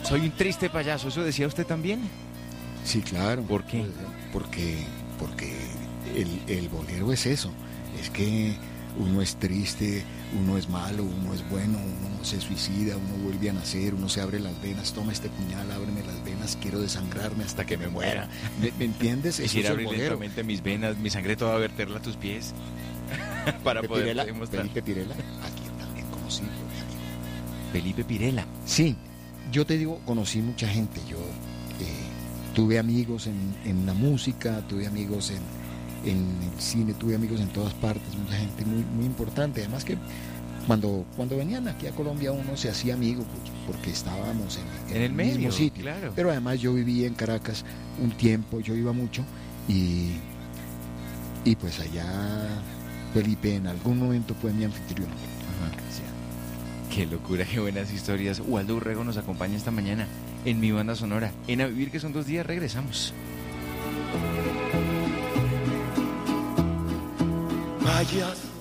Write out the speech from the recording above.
Soy un triste payaso, ¿eso decía usted también? Sí, claro. ¿Por qué? Porque el bolero es eso. Es que uno es triste, uno es malo, uno es bueno, uno se suicida, uno vuelve a nacer, uno se abre las venas, toma este puñal, ábreme las venas, quiero desangrarme hasta que me muera. ¿Me entiendes? Eso Quisiera es el abrir bolero. lentamente mis venas, mi sangre toda verterla a tus pies. Para Felipe poder Pirela, demostrar. Felipe Pirela, a quien también conocí, mi amigo. Felipe Pirela. Sí, yo te digo, conocí mucha gente. Yo tuve amigos en la música, tuve amigos en el cine, tuve amigos en todas partes, mucha gente muy, muy importante. Además que cuando venían aquí a Colombia uno se hacía amigo, pues, porque estábamos en el mismo medio, sitio. claro. Pero además yo viví en Caracas un tiempo, yo iba mucho y pues allá Felipe en algún momento fue mi anfitrión. Ajá. O sea, Qué locura, qué buenas historias. Waldo Urrego nos acompaña esta mañana en Mi Banda Sonora. En A Vivir, que son 2 días, regresamos. Vayas